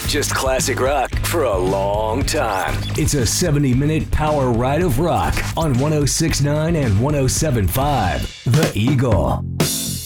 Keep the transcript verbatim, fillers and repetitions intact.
Just classic rock for a long time. It's a seventy minute power ride of rock on one oh six point nine and one oh seven point five The Eagle.